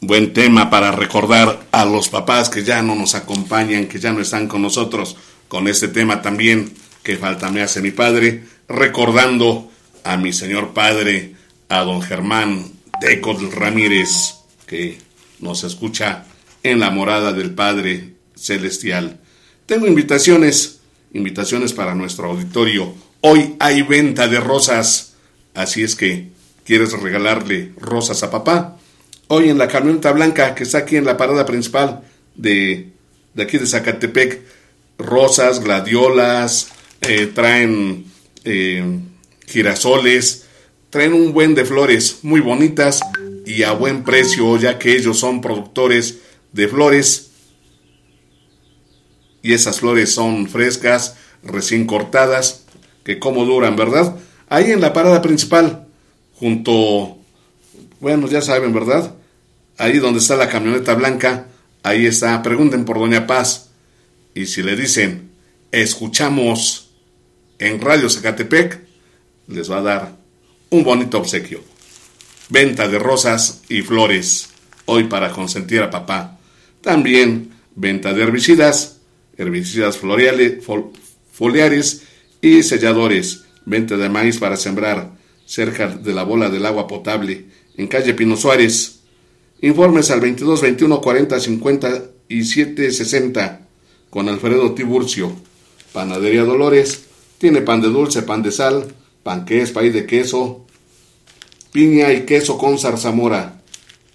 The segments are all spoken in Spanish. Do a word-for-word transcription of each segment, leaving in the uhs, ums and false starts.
Buen tema para recordar a los papás que ya no nos acompañan, que ya no están con nosotros, con este tema también, que falta me hace mi padre, recordando a mi señor padre, a don Germán Tecos Ramírez, que nos escucha en la morada del Padre Celestial. Tengo invitaciones, invitaciones para nuestro auditorio. Hoy hay venta de rosas, así es que, ¿quieres regalarle rosas a papá? Hoy en la camioneta blanca que está aquí en la parada principal de, de aquí de Zacatepec, rosas, gladiolas, eh, traen eh, girasoles, traen un buen de flores muy bonitas y a buen precio, ya que ellos son productores de flores y esas flores son frescas, recién cortadas, que como duran, ¿verdad? Ahí en la parada principal, junto, bueno, ya saben, ¿verdad? Ahí donde está la camioneta blanca, ahí está, pregunten por Doña Paz, y si le dicen, escuchamos en Radio Zacatepec, les va a dar un bonito obsequio. Venta de rosas y flores, hoy para consentir a papá. También venta de herbicidas, herbicidas floreales, fol, foliares y selladores. Venta de maíz para sembrar cerca de la bola del agua potable en calle Pino Suárez. Informes al veintidós veintiuno cuarenta cincuenta y siete sesenta con Alfredo Tiburcio. Panadería Dolores tiene pan de dulce, pan de sal, panqués, pay de queso, piña y queso con zarzamora.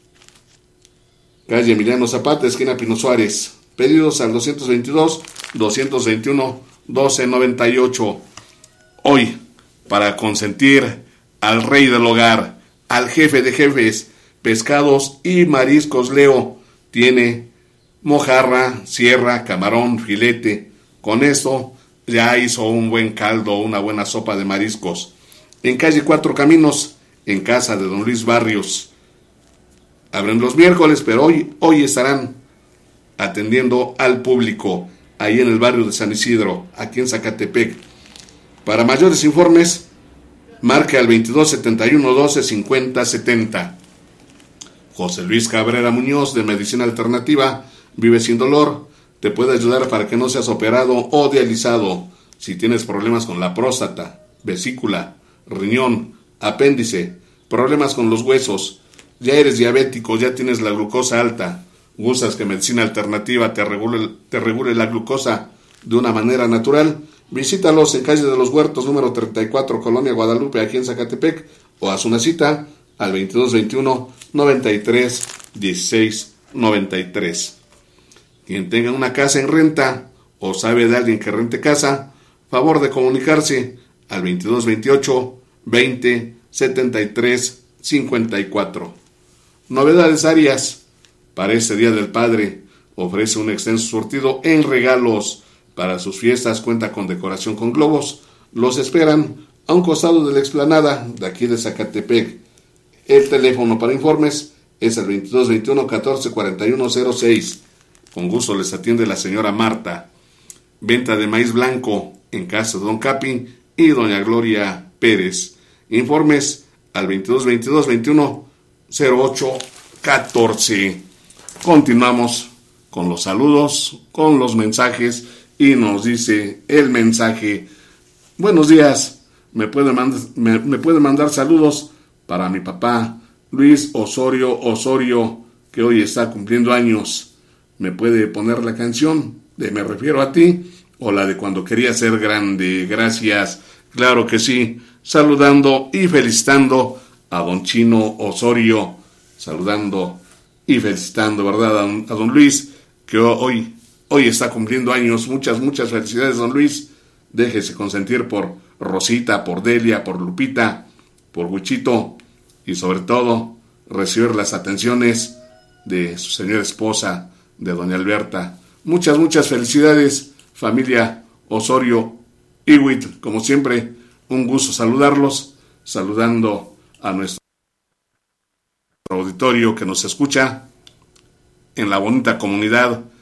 Calle Emiliano Zapata, esquina Pino Suárez. Pedidos al doscientos veintidós doscientos veintiuno doce noventa y ocho. Hoy, para consentir al rey del hogar, al jefe de jefes, pescados y mariscos Leo, tiene mojarra, sierra, camarón, filete. Con esto ya hizo un buen caldo, una buena sopa de mariscos. En calle Cuatro Caminos, en casa de don Luis Barrios. Abren los miércoles, pero hoy, hoy estarán atendiendo al público, ahí en el barrio de San Isidro, aquí en Zacatepec. Para mayores informes, marque al veintidós setenta y uno doce cincuenta setenta. José Luis Cabrera Muñoz, de Medicina Alternativa, vive sin dolor, te puede ayudar para que no seas operado o dializado. Si tienes problemas con la próstata, vesícula, riñón, apéndice, problemas con los huesos, ya eres diabético, ya tienes la glucosa alta, gustas que Medicina Alternativa te regule, te regule la glucosa de una manera natural, visítalos en calle de los Huertos, número treinta y cuatro, Colonia Guadalupe, aquí en Zacatepec, o haz una cita al veintidós veintiuno noventa y tres dieciséis noventa y tres. Quien tenga una casa en renta o sabe de alguien que rente casa, favor de comunicarse al veintidós veintiocho veinte setenta y tres cincuenta y cuatro. Novedades Arias. Para este Día del Padre ofrece un extenso surtido en regalos. Para sus fiestas cuenta con decoración con globos. Los esperan a un costado de la explanada de aquí de Zacatepec. El teléfono para informes es el veintidós veintiuno catorce cuarenta y uno cero seis. Con gusto les atiende la señora Marta. Venta de maíz blanco en casa de don Capi y doña Gloria Pérez. Informes al veintidós veintidós veintiuno cero ocho catorce. Continuamos con los saludos, con los mensajes, y nos dice el mensaje: buenos días, me puede, mand- me, me puede mandar saludos para mi papá Luis Osorio Osorio, que hoy está cumpliendo años. Me puede poner la canción de Me Refiero a Ti o la de Cuando Quería Ser Grande. Gracias, claro que sí. Saludando y felicitando a don Chino Osorio, saludando y felicitando, ¿verdad?, a don, a don Luis, que hoy, hoy está cumpliendo años. Muchas, muchas felicidades, don Luis. Déjese consentir por Rosita, por Delia, por Lupita, por Huichito, y sobre todo recibir las atenciones de su señora esposa, de doña Alberta. Muchas, muchas felicidades, familia Osorio Iwit. Como siempre, un gusto saludarlos, saludando a nuestro auditorio que nos escucha en la bonita comunidad